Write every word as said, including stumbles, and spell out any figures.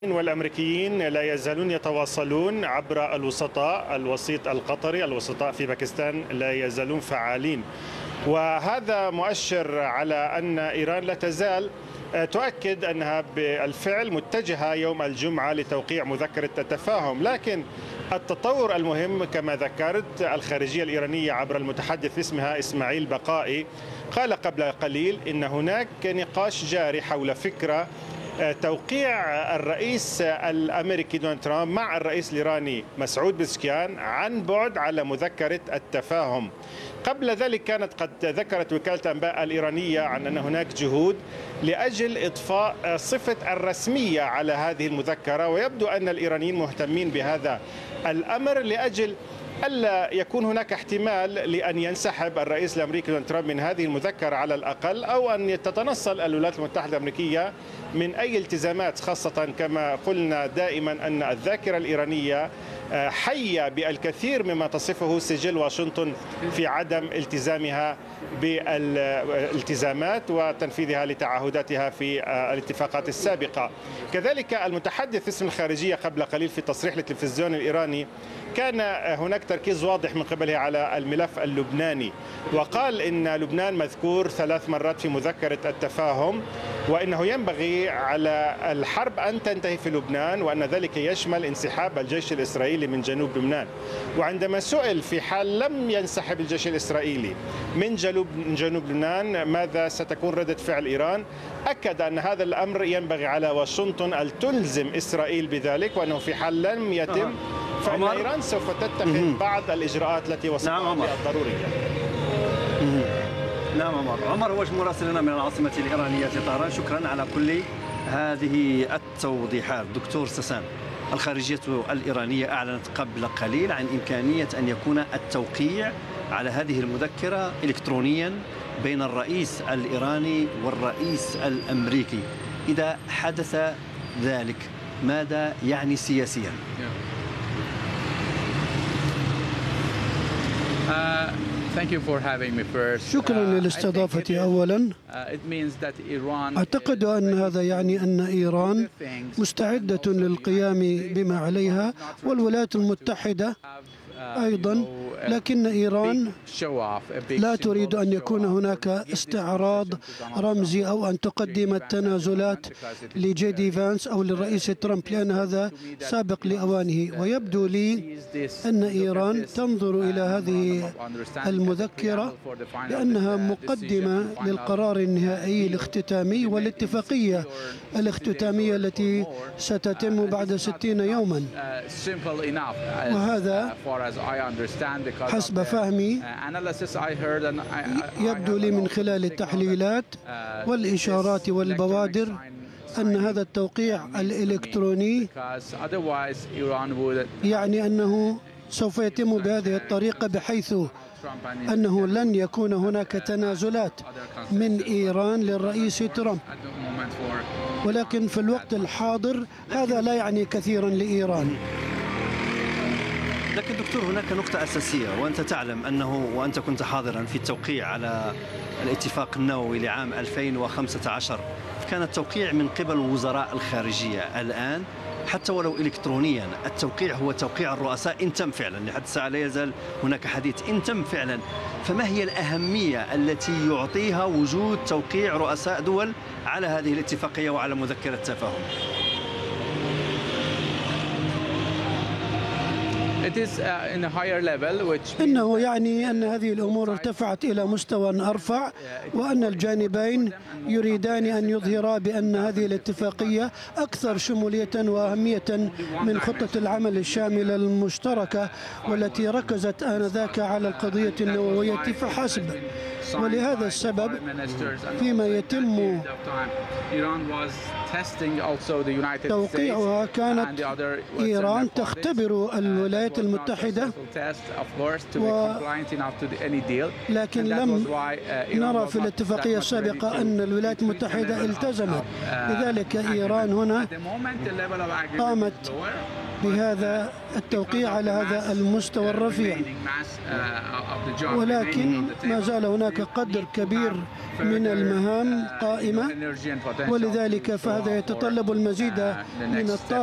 والأمريكيين لا يزالون يتواصلون عبر الوسطاء، الوسيط القطري، الوسطاء في باكستان لا يزالون فعالين، وهذا مؤشر على أن إيران لا تزال تؤكد أنها بالفعل متجهة يوم الجمعة لتوقيع مذكرة التفاهم. لكن التطور المهم كما ذكرت، الخارجية الإيرانية عبر المتحدث باسمها إسماعيل بقائي قال قبل قليل إن هناك نقاش جاري حول فكرة توقيع الرئيس الأمريكي دونالد ترامب مع الرئيس الإيراني مسعود بزشكيان عن بعد على مذكرة التفاهم. قبل ذلك كانت قد ذكرت وكالة أنباء الإيرانية عن أن هناك جهود لأجل إضفاء صفة الرسمية على هذه المذكرة، ويبدو أن الإيرانيين مهتمين بهذا الأمر لأجل ألا يكون هناك احتمال لأن ينسحب الرئيس الأمريكي دونالد ترامب من هذه المذكرة على الأقل، أو أن تتنصل الولايات المتحدة الأمريكية من أي التزامات، خاصة كما قلنا دائما أن الذاكرة الإيرانية حية بالكثير مما تصفه سجل واشنطن في عدم التزامها بالالتزامات وتنفيذها لتعهداتها في الاتفاقات السابقة. كذلك المتحدث باسم الخارجية قبل قليل في تصريح للتلفزيون الإيراني كان هناك تركيز واضح من قبله على الملف اللبناني، وقال إن لبنان مذكور ثلاث مرات في مذكرة التفاهم، وإنه ينبغي على الحرب أن تنتهي في لبنان، وأن ذلك يشمل انسحاب الجيش الإسرائيلي من جنوب لبنان. وعندما سئل في حال لم ينسحب الجيش الإسرائيلي من جنوب جنوب لبنان ماذا ستكون ردة فعل إيران، أكد أن هذا الأمر ينبغي على واشنطن أن تلزم إسرائيل بذلك، وأنه في حال لم يتم فإن إيران سوف تتخذ بعض الإجراءات التي وصفها نعم الضرورية. نعم عمر. عمر هو مراسلنا من العاصمة الإيرانية طهران، شكرا على كل هذه التوضيحات. دكتور سسان، الخارجية الإيرانية أعلنت قبل قليل عن إمكانية أن يكون التوقيع على هذه المذكرة إلكترونيا بين الرئيس الإيراني والرئيس الأمريكي. إذا حدث ذلك ماذا يعني سياسيا؟ شكرا للاستضافة. أولا أعتقد أن هذا يعني أن إيران مستعدة للقيام بما عليها، والولايات المتحدة أيضا، لكن إيران لا تريد أن يكون هناك استعراض رمزي أو أن تقدم التنازلات لجي دي فانس أو للرئيس ترامب، لأن هذا سابق لأوانه. ويبدو لي أن إيران تنظر إلى هذه المذكرة لأنها مقدمة للقرار النهائي الاختتامي والاتفاقية الاختتامية التي ستتم بعد ستين يوما، وهذا حسب فهمي يبدو لي من خلال التحليلات والإشارات والبوادر أن هذا التوقيع الإلكتروني يعني أنه سوف يتم بهذه الطريقة، بحيث أنه لن يكون هناك تنازلات من إيران للرئيس ترامب. ولكن في الوقت الحاضر هذا لا يعني كثيرا لإيران. لكن دكتور، هناك نقطة أساسية، وأنت تعلم أنه وأنت كنت حاضرا في التوقيع على الاتفاق النووي لعام ألفين وخمسة عشر، كان التوقيع من قبل وزراء الخارجية. الآن حتى ولو إلكترونيا التوقيع هو توقيع الرؤساء إن تم فعلا، لحد الساعة لا يزال هناك حديث إن تم فعلا. فما هي الأهمية التي يعطيها وجود توقيع رؤساء دول على هذه الاتفاقية وعلى مذكرة التفاهم؟ إنه يعني أن هذه الأمور ارتفعت إلى مستوى أرفع، وأن الجانبين يريدان أن يظهرا بأن هذه الاتفاقية أكثر شمولية وأهمية من خطة العمل الشاملة المشتركة، والتي ركزت آنذاك على القضية النووية فحسب. ولهذا السبب فيما يتم توقيعها كانت إيران تختبر الولايات المتحدة، و... لكن لم نرى في الاتفاقية السابقة أن الولايات المتحدة التزمت. لذلك إيران هنا قامت بهذا التوقيع على هذا المستوى الرفيع، ولكن ما زال هناك قدر كبير من المهام قائمة، ولذلك فهذا هذا يتطلب المزيد من الطاقة